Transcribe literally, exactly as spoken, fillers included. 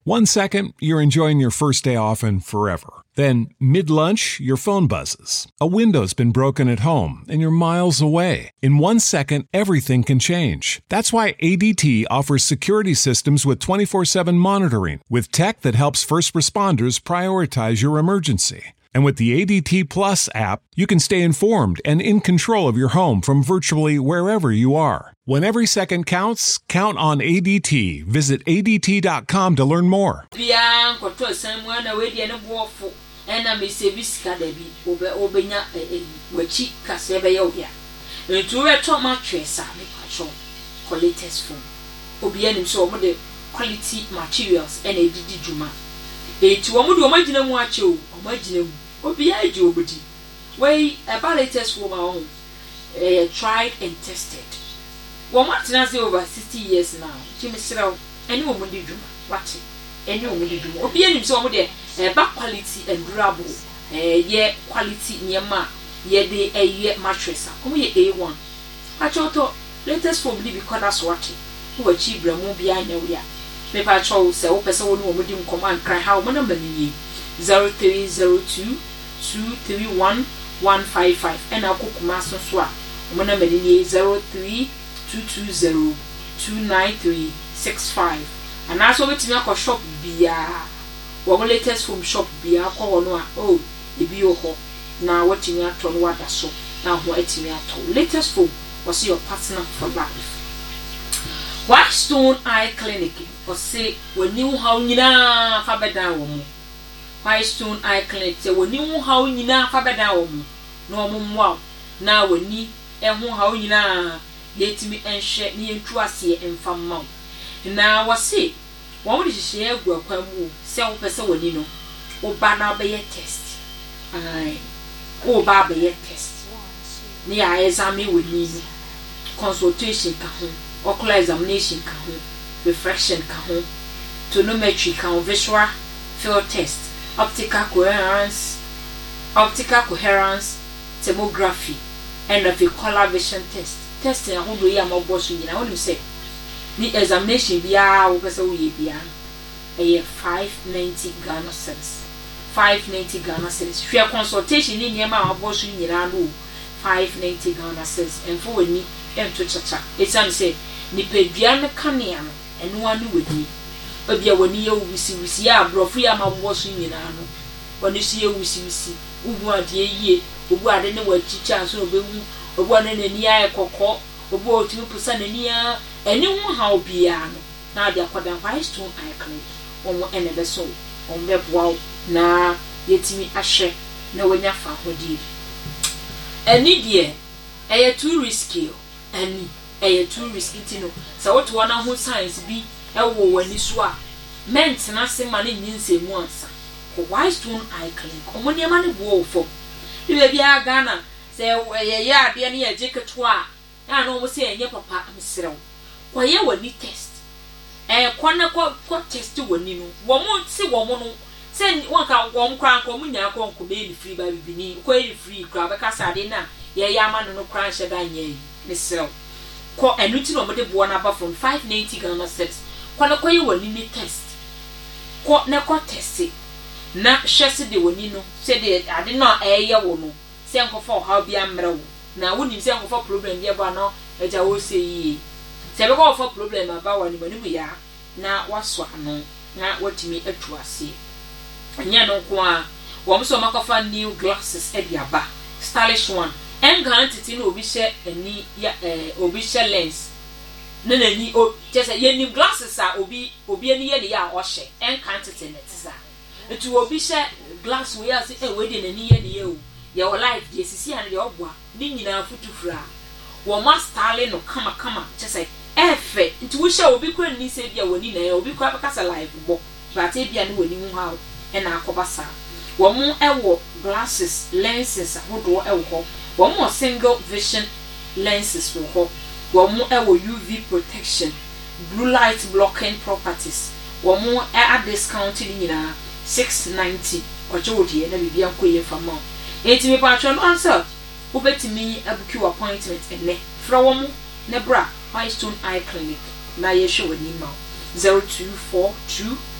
One second, you're enjoying your first day off and forever. Then, mid-lunch, your phone buzzes. A window's been broken at home and you're miles away. In one second, everything can change. That's why A D T offers security systems with twenty-four seven monitoring, with tech that helps first responders prioritize your emergency. And with the A D T Plus app, you can stay informed and in control of your home from virtually wherever you are. When every second counts, count on A D T. Visit A D T dot com to learn more. Ena me service ka da bi obe obenya wachi kase be yo bia entu we to mattress a me pacho latest form obi anim so omo de quality materials ena edidi djuma etu omo de omo gina mu ache o omo gina mu obi aje obodi we about latest form a on eh tried and tested wo matena say over sixty years now chimi siraw eni omo de djuma wati eni omo de djuma obi anim so omo de eh back quality and durable eh ye quality nyema ye de eh ye mattress omo ye A one achoto latest form bi because that's what wo achi bramu bi anya wo ya me pa cho se wo pese wo no mo di nkoman kran ha wo na mani zero three zero two two three one one five five and akokuma so so a wo na mani zero three two two zero two nine three six five and also betimi akọ shop bia wo latest form shop bia akọ wono a oh ebi yo ho na watimi ato no wada so na ho atimi ato latest form was your partner for life. Whitestone Eye Clinic was say when you how nyina fa beda wo mu. Whitestone Eye Clinic say when you how nyina fa beda wo mu no mo mwa na wani ehun how nyina yetimi enhwe ne yentu ase emfamma na wase wo mo hihye egu akwan mu se wo pese wani no wo ba na be ye test ai wo ba be ye test ni ya examine wani no consultation ka ho ocular examination ka ho refraction ka ho tonometry ka ho visual field test optical coherence optical coherence tomography and of a color vision test test ya ho do ya mabo so nyina wonu say ni examination bia wo pese wo ye bia e five ninety Ghana cedis five ninety Ghana cedis hwe consultation ni nyema mabo so nyina no five ninety Ghana cedis and for wani ento chacha esan say ni pedua ne kanea no eno anu wadi obia wani ye wusi wusi ya abrofu ya mabo so nyina no wani si ye wusi wusi ubu ade yie obu ade ne wachicha so obewu obu ane ne ni aye kokko obu otimi pusa ne ni a eni hu ha obia no na ade akoda Whitestone Eye Clinic omo ene beso ombe boa na yetimi ahwe na wanya fa hodi eni die eye too risky eni eye too risky tino sa woto wana ho science bi ewo wani so a ment na se ma ne nyinse mu ansa ko Whitestone Eye Clinic omo ne ma ne bo ofo bi be bia Ghana se ye ye ade ne ye jiketo a na no mo se enye papa amserew ko ye wani test eh kwana ko ko test wani no wo mo se wo mo no se won ka wo mo kran ko mo nya ko nko be ni free ba bibini ko e free kra be ka sade na ye ya ma no no kran she da nya yi ne serew ko enuti no mo de bo na ba from five ninety Ghana cedis kwana ko ye wani ni test ko na ko test na hwese de wani no se de ade no eye wo no se nkofo ha bia mrewo na woni se nkofo problem bia ba no eja wo se yi se be ko for problem aba wani bani bu ya na waso ano na watimi atu ase anya no ko a wo mso makofa new glasses e dia ba stylish one en guarantee no obi she ani ya eh obi she lens na na ni o just ye new glasses a obi obi ani ye ne ya o she en guarantee net za etu obi she glass we ya se e we de na ni ye ne ye o ye o life de sisi an de obwa ni nyina futufura wo master no kama kama just efe nti wo hye obi kura ni se bia woni na obi kura bekasa live bo but e bia ne woni hu ha e na akobasa wo mo ewo glasses lenses ahodo ewo ho wo mo single vision lenses wo ho wo mo ewo U V protection blue light blocking properties wo mo e a discount ni nyina six ninety ojo odi na bibia koye fama enti me pa no answer wo betimi abuki appointment ene fra wo mo ne bra Whitestone Eye Clinic na ye show ni ma zero two four two